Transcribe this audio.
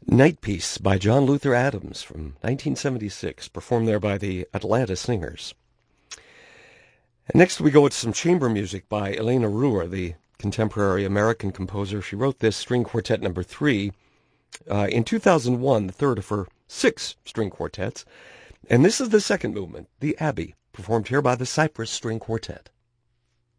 Night Piece by John Luther Adams from 1976, performed there by the Atlanta Singers. And next we go with some chamber music by Elena Ruhr, the contemporary American composer. She wrote this string quartet number 3 in 2001, the third of her 6 string quartets. And this is the second movement, the Abbey, performed here by the Cypress String Quartet.